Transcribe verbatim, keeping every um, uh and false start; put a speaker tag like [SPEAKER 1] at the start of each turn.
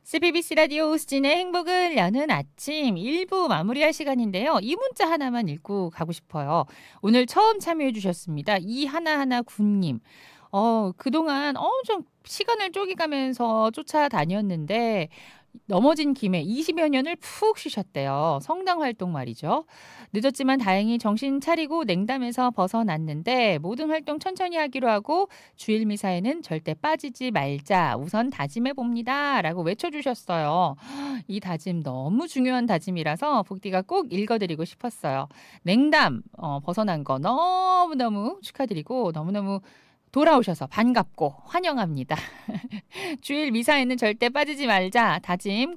[SPEAKER 1] 씨비비씨 라디오 우수진의 행복을 여는 아침 일 부 마무리할 시간인데요. 이 문자 하나만 읽고 가고 싶어요. 오늘 처음 참여해 주셨습니다. 이하나하나 군님. 어 그동안 엄청 시간을 쪼개가면서 쫓아다녔는데 넘어진 김에 이십여 년을 푹 쉬셨대요. 성당 활동 말이죠. 늦었지만 다행히 정신 차리고 냉담에서 벗어났는데 모든 활동 천천히 하기로 하고 주일 미사에는 절대 빠지지 말자 우선 다짐해 봅니다라고 외쳐주셨어요. 이 다짐 너무 중요한 다짐이라서 복디가 꼭 읽어드리고 싶었어요. 냉담 어, 벗어난 거 너무너무 축하드리고 너무너무 돌아오셔서 반갑고 환영합니다. 주일 미사에는 절대 빠지지 말자 다짐